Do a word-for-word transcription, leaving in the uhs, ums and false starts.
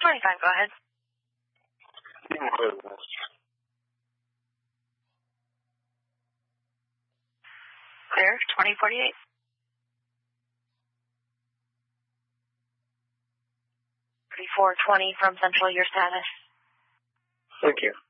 twenty-five, go ahead. Clear, twenty forty-eight. thirty-four twenty from Central, your status. Thank you.